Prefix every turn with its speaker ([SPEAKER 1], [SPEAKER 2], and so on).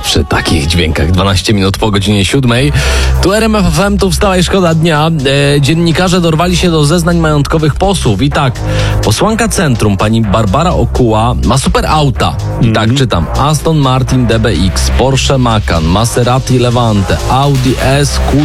[SPEAKER 1] przy takich dźwiękach 12 minut po godzinie 7. Tu RMF FM, tu Wstała i Szkoda Dnia. Dziennikarze dorwali się do zeznań majątkowych posłów. I tak, posłanka Centrum, pani Barbara Okuła, ma super auta. I tak czytam: Aston Martin DBX, Porsche Macan, Maserati Levante, Audi S,